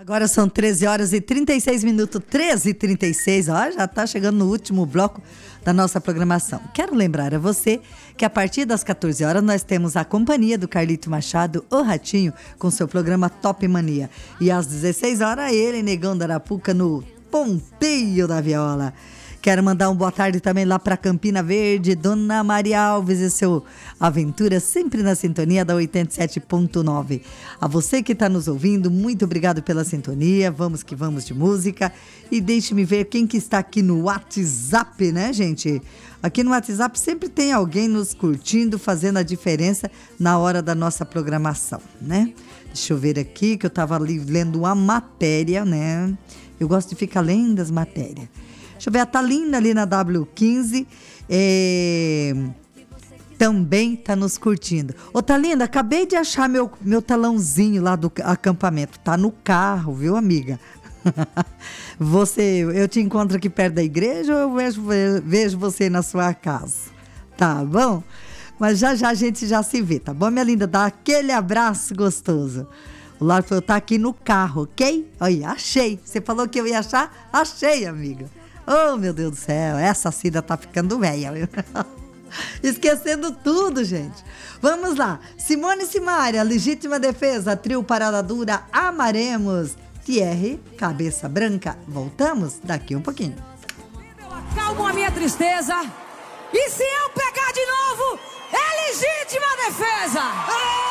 Agora são 13 horas e 36 minutos, 13h36, ó, já está chegando no último bloco da nossa programação. Quero lembrar a você que a partir das 14 horas nós temos a companhia do Carlito Machado, o Ratinho, com seu programa Top Mania. E às 16 horas ele, Negão da Arapuca, no Ponteio da Viola. Quero mandar um boa tarde também lá para Campina Verde, Dona Maria Alves e seu Aventura, sempre na sintonia da 87.9. A você que está nos ouvindo, muito obrigado pela sintonia, vamos que vamos de música. E deixe-me ver quem que está aqui no WhatsApp, né, gente? Aqui no WhatsApp sempre tem alguém nos curtindo, fazendo a diferença na hora da nossa programação, né? Deixa eu ver aqui, que eu estava lendo uma matéria, né? Eu gosto de ficar lendo as matérias. Deixa eu ver, a Thalina ali na W15 também tá nos curtindo. Ô Thalina, acabei de achar meu talãozinho lá do acampamento. Tá no carro, viu, amiga? Eu te encontro aqui perto da igreja ou eu vejo você na sua casa? Tá bom? Mas já a gente já se vê, tá bom, minha linda? Dá aquele abraço gostoso. O Lar falou, tá aqui no carro, ok? Olha, achei. Você falou que eu ia achar? Achei, amiga. Oh, meu Deus do céu, essa Cida tá ficando velha. Esquecendo tudo, gente. Vamos lá. Simone e Simaria, Legítima Defesa, Trio Parada Dura, Amaremos. Thierry, Cabeça Branca. Voltamos daqui um pouquinho. Eu acalmo a minha tristeza. E se eu pegar de novo, é legítima defesa.